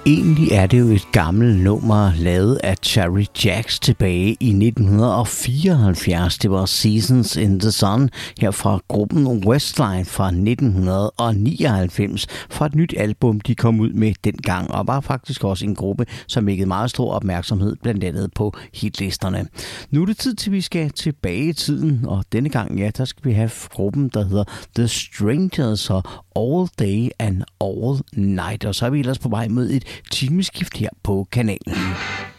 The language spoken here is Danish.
Egentlig er det jo et gammelt nummer lavet af Cherry Jacks tilbage i 1974. Det var Seasons in the Sun her fra gruppen Westlife fra 1999 fra et nyt album, de kom ud med dengang, og var faktisk også en gruppe, som vækkede meget stor opmærksomhed, blandt andet på hitlisterne. Nu er det tid til, at vi skal tilbage i tiden, og denne gang, ja, der skal vi have gruppen, der hedder The Strangers og All Day and All Night, og så er vi ellers på vej mod et timeskift her på kanalen.